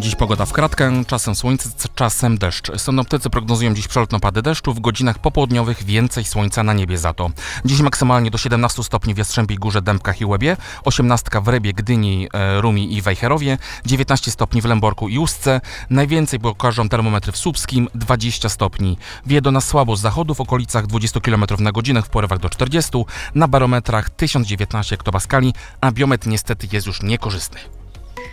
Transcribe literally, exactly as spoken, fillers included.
Dziś pogoda w kratkę, czasem słońce, czasem deszcz. Synoptycy prognozują dziś przelotne opady deszczu, w godzinach popołudniowych więcej słońca na niebie za to. Dziś maksymalnie do siedemnastu stopni w Jastrzębiej Górze, Dębkach i Łebie, osiemnastka w Rybie, Gdyni, Rumi i Wejherowie, dziewiętnaście stopni w Lęborku i Ustce, najwięcej pokażą termometry w Słupskim, dwadzieścia stopni. Wieje do nas słabo z zachodu w okolicach dwudziestu kilometrów na godzinę, w porywach do czterdziestu, na barometrach tysiąc dziewiętnaście hektopaskali, a biometr niestety jest już niekorzystny.